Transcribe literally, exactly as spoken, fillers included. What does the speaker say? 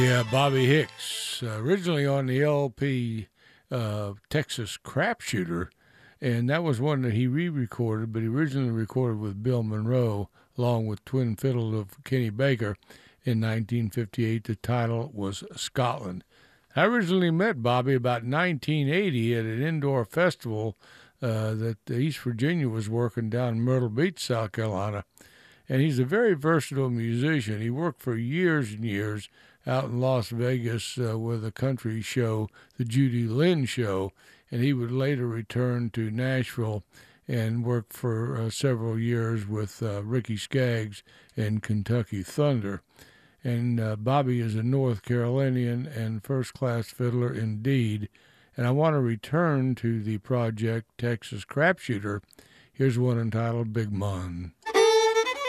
Yeah, Bobby Hicks, uh, originally on the L P uh, Texas Crapshooter, and that was one that he re-recorded, but he originally recorded with Bill Monroe along with twin fiddle of Kenny Baker in nineteen fifty-eight. The title was Scotland. I originally met Bobby about nineteen eighty at an indoor festival uh, that East Virginia was working down in Myrtle Beach, South Carolina. And he's a very versatile musician. He worked for years and years out in Las Vegas uh, with a country show, the Judy Lynn Show, and he would later return to Nashville and work for uh, several years with uh, Ricky Skaggs and Kentucky Thunder. And uh, Bobby is a North Carolinian and first-class fiddler indeed. And I want to return to the project Texas Crapshooter. Here's one entitled Big Mun.